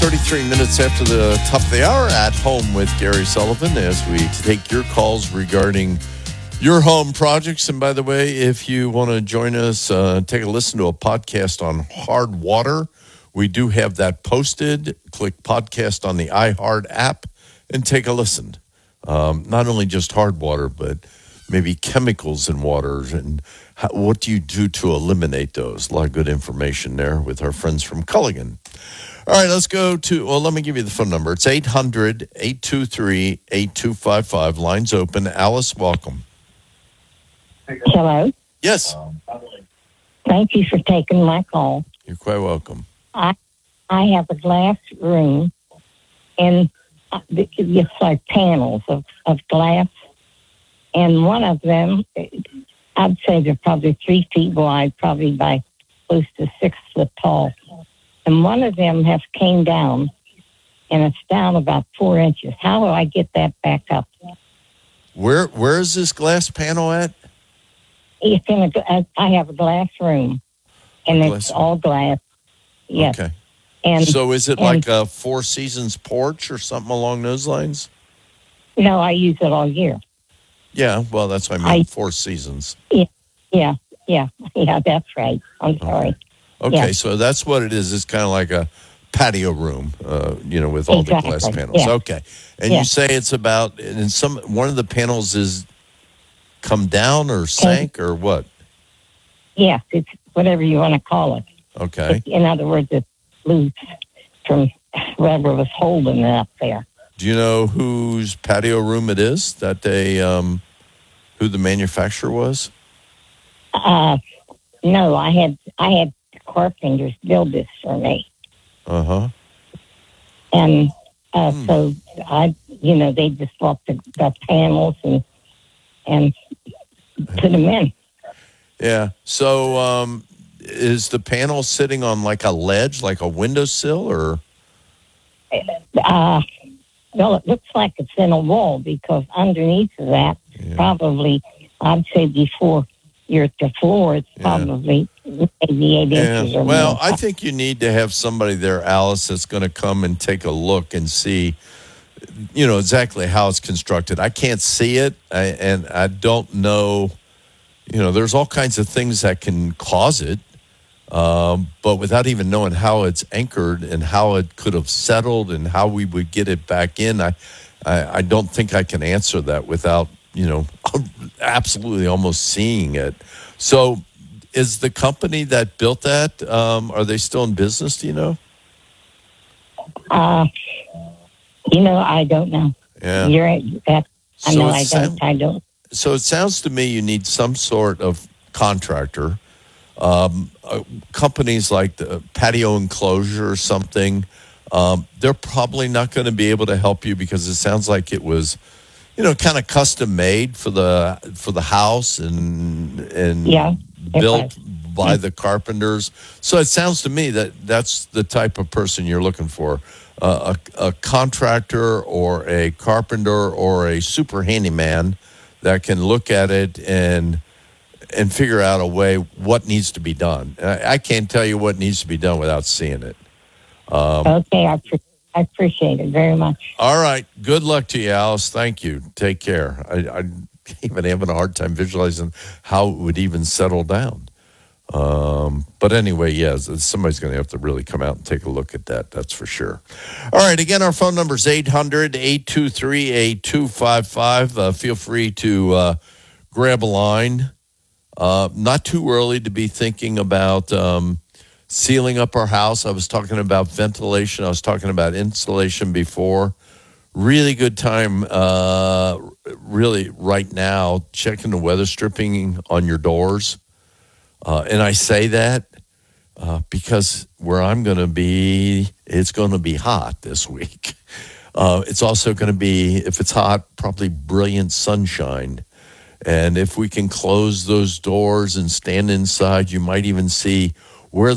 33 minutes after the top of the hour, at home with Gary Sullivan as we take your calls regarding your home projects. And by the way, if you want to join us, take a listen to a podcast on hard water. We do have that posted. Click podcast on the iHeart app and take a listen. Not only just hard water, but maybe chemicals in water and what do you do to eliminate those? A lot of good information there with our friends from Culligan. All right, let's go to, let me give you the phone number. It's 800-823-8255. Line's open. Alice, welcome. Hello. Yes. Thank you for taking my call. You're quite welcome. I have a glass room, and it's like panels of glass, and one of them, I'd say they're probably 3 feet wide, probably by close to 6 foot tall. And one of them has came down, and it's down about 4 inches. How do I get that back up? Where is this glass panel at? It's in I have a glass room, and it's all glass. Yes. Okay. And so is it like a Four Seasons porch or something along those lines? No, I use it all year. Yeah, well, that's what I mean, Four Seasons. Yeah, that's right. I'm sorry. Okay, so that's what it is. It's kind of like a patio room, with all the glass panels. Yeah. Okay. And you say it's about, and one of the panels is come down or sank or what? Yes, it's whatever you want to call it. Okay. In other words, it's loose from whoever was holding it up there. Do you know whose patio room it is that they, who the manufacturer was? No, I had carpenters build this for me. Uh-huh. And so they just bought the panels and put them in. Yeah. So is the panel sitting on like a ledge, like a windowsill, or? Well, it looks like it's in a wall because underneath of that, probably, I'd say before you're at the floor, it's probably maybe 8 inches or more. Well, I think you need to have somebody there, Alice, that's going to come and take a look and see, exactly how it's constructed. I can't see it, and I don't know, there's all kinds of things that can cause it. But without even knowing how it's anchored and how it could have settled and how we would get it back in, I don't think I can answer that without, absolutely almost seeing it. So is the company that built that, are they still in business, do you know? I don't know. Yeah. You're right. I don't. So it sounds to me you need some sort of contractor. Companies like the Patio Enclosure or something, they're probably not going to be able to help you because it sounds like it was, kind of custom made for the house and built by the carpenters. So it sounds to me that that's the type of person you're looking for, a contractor or a carpenter or a super handyman that can look at it and figure out a way what needs to be done. I can't tell you what needs to be done without seeing it. Okay, I appreciate it very much. All right. Good luck to you, Alice. Thank you. Take care. I'm even having a hard time visualizing how it would even settle down. But anyway, somebody's going to have to really come out and take a look at that. That's for sure. All right. Again, our phone number is 800-823-8255. Feel free to grab a line. Not too early to be thinking about sealing up our house. I was talking about ventilation. I was talking about insulation before. Really good time, really right now, checking the weather stripping on your doors. And I say that because where I'm going to be, it's going to be hot this week. It's also going to be, if it's hot, probably brilliant sunshine. And if we can close those doors and stand inside, you might even see where